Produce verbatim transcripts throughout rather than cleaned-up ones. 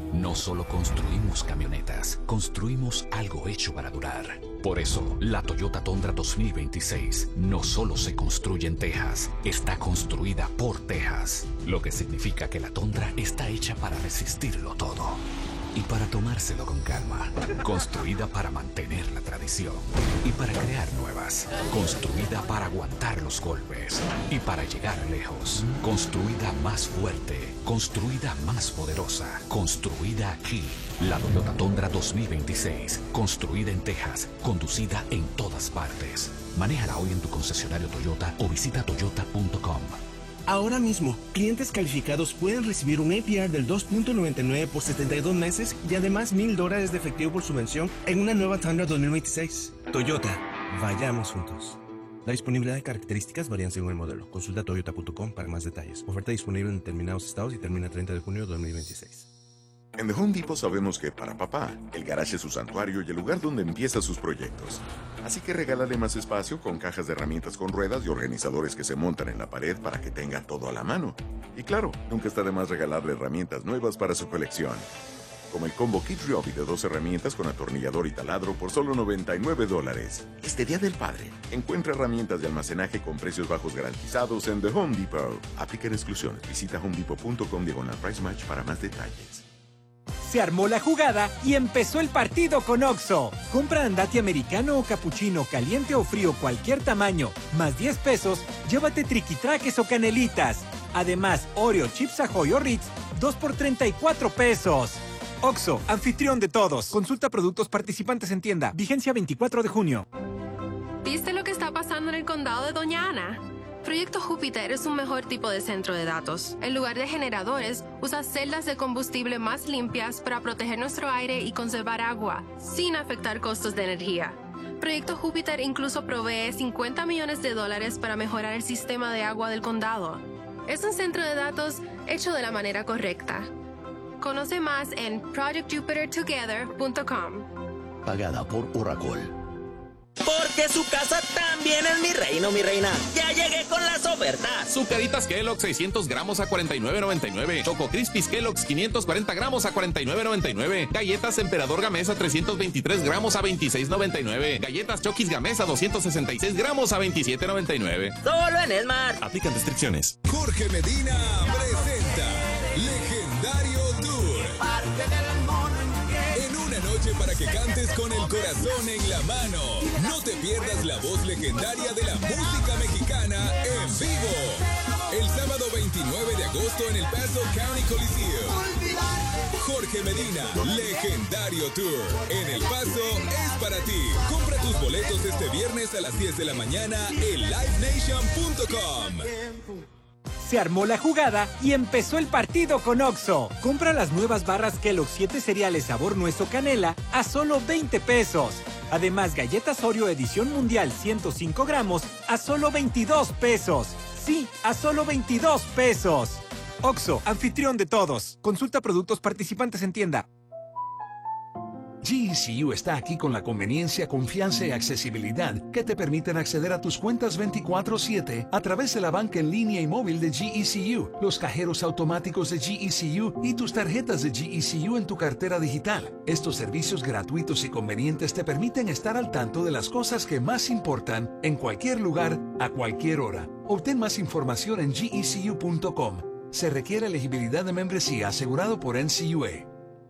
No solo construimos camionetas, construimos algo hecho para durar. Por eso, la Toyota Tundra dos mil veintiséis no solo se construye en Texas, está construida por Texas. Lo que significa que la Tundra está hecha para resistirlo todo. Y para tomárselo con calma. Construida para mantener la tradición. Y para crear nuevas. Construida para aguantar los golpes. Y para llegar lejos. Construida más fuerte. Construida más poderosa. Construida aquí. La Toyota Tundra dos mil veintiséis. Construida en Texas. Conducida en todas partes. Manéjala hoy en tu concesionario Toyota o visita toyota punto com. Ahora mismo, clientes calificados pueden recibir un A P R del dos punto noventa y nueve por setenta y dos meses y además mil dólares de efectivo por subvención en una nueva Tundra dos mil veintiséis. Toyota, vayamos juntos. La disponibilidad de características varían según el modelo. Consulta toyota punto com para más detalles. Oferta disponible en determinados estados y termina el treinta de junio de dos mil veintiséis. En The Home Depot sabemos que para papá, el garage es su santuario y el lugar donde empieza sus proyectos. Así que regálale más espacio con cajas de herramientas con ruedas y organizadores que se montan en la pared para que tenga todo a la mano. Y claro, nunca está de más regalarle herramientas nuevas para su colección. Como el combo Kit Ryobi de dos herramientas con atornillador y taladro por solo noventa y nueve dólares. Este Día del Padre, encuentra herramientas de almacenaje con precios bajos garantizados en The Home Depot. Aplican exclusiones. Visita home depot punto com diagonal price match para más detalles. Se armó la jugada y empezó el partido con Oxxo. Compra andati americano o capuchino, caliente o frío, cualquier tamaño, más diez pesos, llévate triquitraques o canelitas. Además, Oreo, Chips Ahoy o Ritz, dos por treinta y cuatro pesos. Oxxo, anfitrión de todos. Consulta productos participantes en tienda. Vigencia veinticuatro de junio. ¿Viste lo que está pasando en el condado de Doña Ana? Proyecto Júpiter es un mejor tipo de centro de datos. En lugar de generadores, usa celdas de combustible más limpias para proteger nuestro aire y conservar agua, sin afectar costos de energía. Proyecto Júpiter incluso provee cincuenta millones de dólares para mejorar el sistema de agua del condado. Es un centro de datos hecho de la manera correcta. Conoce más en project jupiter together punto com. Pagada por Oracle. Porque su casa también es mi reino, mi reina. Ya llegué con las ofertas. Zucaritas Kellogg's seiscientos gramos a cuarenta y nueve noventa y nueve. Choco Crispies Kellogg's quinientos cuarenta gramos a cuarenta y nueve noventa y nueve. Galletas Emperador Gamesa trescientos veintitrés gramos a veintiséis noventa y nueve. Galletas Chokis Gamesa doscientos sesenta y seis gramos a veintisiete noventa y nueve. Solo en Smart. Aplican restricciones. Jorge Medina presenta Legendario Tour. En una noche para que cantes con el corazón en la mano. No te pierdas la voz legendaria de la música mexicana en vivo. El sábado veintinueve de agosto en el Paso County Coliseum. Jorge Medina, Legendario Tour. En El Paso es para ti. Compra tus boletos este viernes a las diez de la mañana en live nation punto com. Se armó la jugada y empezó el partido con Oxxo. Compra las nuevas barras Kellogg's siete cereales sabor nuez o canela a solo veinte pesos. Además, galletas Oreo edición mundial ciento cinco gramos a solo veintidós pesos. Sí, a solo veintidós pesos. Oxxo, anfitrión de todos. Consulta productos participantes en tienda. G E C U está aquí con la conveniencia, confianza y accesibilidad que te permiten acceder a tus cuentas veinticuatro siete a través de la banca en línea y móvil de G E C U, los cajeros automáticos de G E C U y tus tarjetas de G E C U en tu cartera digital. Estos servicios gratuitos y convenientes te permiten estar al tanto de las cosas que más importan en cualquier lugar, a cualquier hora. Obtén más información en G E C U punto com. Se requiere elegibilidad de membresía asegurado por N C U A.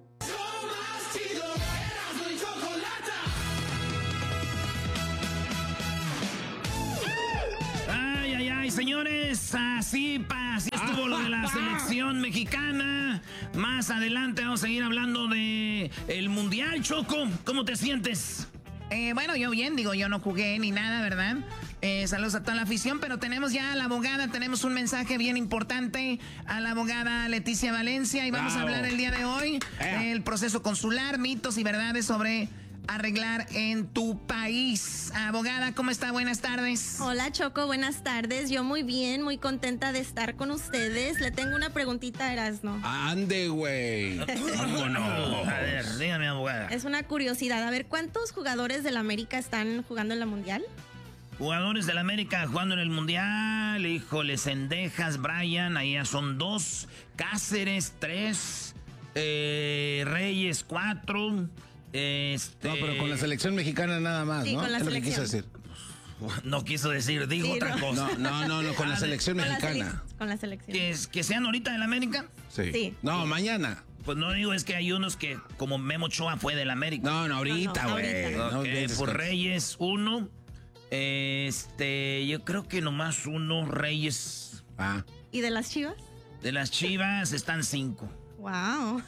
Señores, así, así estuvo lo de la selección mexicana. Más adelante vamos a seguir hablando de el Mundial. Choco, ¿cómo te sientes? Eh, bueno, yo bien, digo, yo no jugué ni nada, ¿verdad? Eh, saludos a toda la afición, pero tenemos ya a la abogada, tenemos un mensaje bien importante a la abogada Leticia Valencia y vamos Bravo. a hablar el día de hoy eh. el proceso consular, mitos y verdades sobre arreglar en tu país. Abogada, ¿cómo está? Buenas tardes. Hola, Choco, buenas tardes. Yo muy bien, muy contenta de estar con ustedes. Le tengo una preguntita a Erasno. Ande, güey. ¿Cómo no? A ver, dígame, abogada. Es una curiosidad. A ver, ¿cuántos jugadores del América están jugando en la Mundial? Jugadores del América jugando en el Mundial. Híjole, Cendejas, Brian, ahí ya son dos. Cáceres, tres. Eh, Reyes cuatro. Este... No, pero con la selección mexicana nada más, sí, ¿no? Con la es lo que selección. quiso decir. No quiso decir, digo Sí, otra no. cosa. No, no, no, no, con la selección Con la mexicana. sele- Con la selección. ¿Que, es- que sean ahorita del América? Sí. Sí. No, mañana. Pues no digo, es que hay unos que, como Memo Ochoa fue del América. No, no, ahorita, No, no, güey. ahorita. No, Ok, des- por Reyes, uno. Este, yo creo que nomás uno, Reyes. Ah. ¿Y de las Chivas? De las Chivas están cinco. Wow.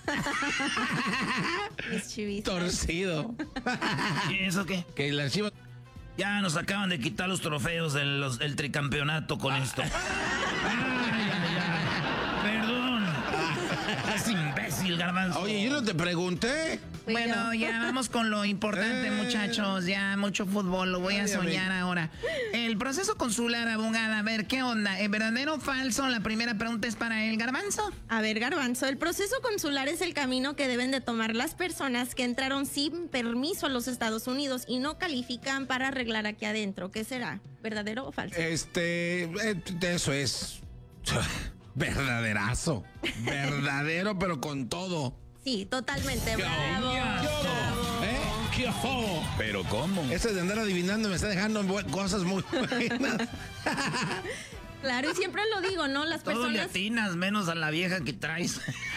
Mis chivitas. Torcido. ¿Y eso qué? Que las Chivas... Ya nos acaban de quitar los trofeos del, los- del tricampeonato con esto. Ay, ay, ay. Perdón. Es imbécil, Garbanzo. Oye, yo no te pregunté. Fui Bueno, yo. ya vamos con lo importante, Eh. muchachos. Ya mucho fútbol, lo voy a Ay, soñar amigo. ahora. El proceso consular, abogada, a ver, ¿qué onda? ¿Es verdadero o falso? La primera pregunta es para el Garbanzo. A ver, Garbanzo, el proceso consular es el camino que deben de tomar las personas que entraron sin permiso a los Estados Unidos y no califican para arreglar aquí adentro. ¿Qué será? ¿Verdadero o falso? Este, eh, eso es verdaderazo. Verdadero, pero con todo. Sí, totalmente. Bravo. ¿Eh? ¿Qué ojo? ¿Pero cómo? Eso de andar adivinando me está dejando bu- cosas muy buenas. Claro, y siempre lo digo, ¿no? Las Todo le personas... atinas, menos a la vieja que traes.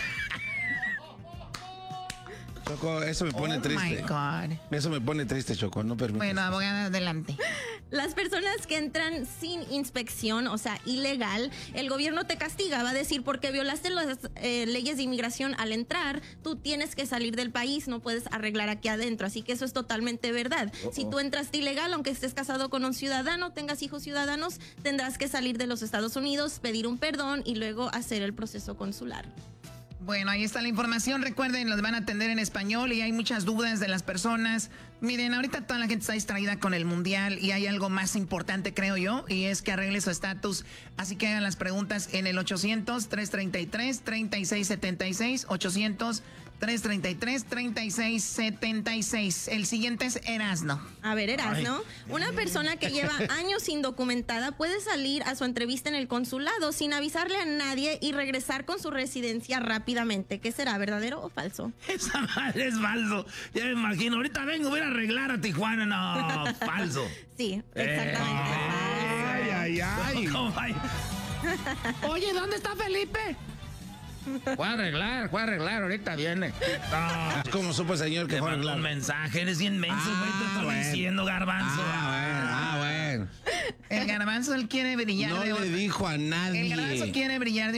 Choco, eso me pone Oh, triste. my God. Eso me pone triste, Choco, no permitas. Bueno, abogada, adelante. Las personas que entran sin inspección, o sea, ilegal, el gobierno te castiga, va a decir, porque violaste las eh, leyes de inmigración al entrar, tú tienes que salir del país, no puedes arreglar aquí adentro, así que eso es totalmente verdad. Uh-oh. Si tú entraste ilegal, aunque estés casado con un ciudadano, tengas hijos ciudadanos, tendrás que salir de los Estados Unidos, pedir un perdón y luego hacer el proceso consular. Bueno, ahí está la información. Recuerden, los van a atender en español y hay muchas dudas de las personas. Miren, ahorita toda la gente está distraída con el mundial y hay algo más importante, creo yo, y es que arregle su estatus. Así que hagan las preguntas en el ochocientos, tres treinta y tres, treinta y seis setenta y seis, ochocientos, tres treinta y tres, treinta y seis setenta y seis. El siguiente es Erasno. A ver, Erasno, una persona que lleva años indocumentada puede salir a su entrevista en el consulado sin avisarle a nadie y regresar con su residencia rápidamente. ¿Qué será, verdadero o falso? Esa madre es falso. Ya me imagino. Ahorita vengo, voy a arreglar a Tijuana. No, falso. Sí, exactamente. Ay, ay, ay. ¿Cómo va? Oye, ¿dónde está Felipe? Voy a arreglar, voy a arreglar. Ahorita viene. No. ¿Cómo supo el señor que Te fue a mando arreglar? un mensaje. Eres bien menso, güey. Ah, te estoy bueno. diciendo, Garbanzo. Ah, bueno, ah, bueno. El Garbanzo, él quiere brillar. No de le otra- dijo a nadie. El Garbanzo quiere brillar de